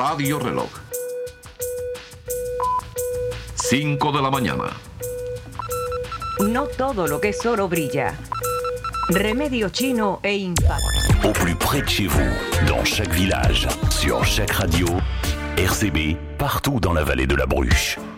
Radio Reloj. 5 de la mañana. No todo lo que es oro brilla. Remedio chino e Impact. Au plus près de chez vous, dans chaque village, sur chaque radio, RCB, partout dans la vallée de la Bruche.